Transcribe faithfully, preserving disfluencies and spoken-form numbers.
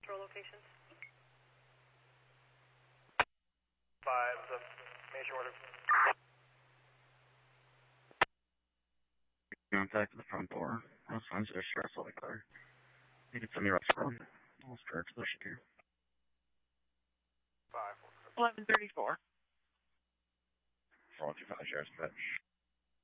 Control locations. Five, the major order. Contact to the front door. No signs of distress, all clear. You can send me rest run. I'll start to the ship. Five. eleven thirty-four. four one two five, Sheriff's Pitch.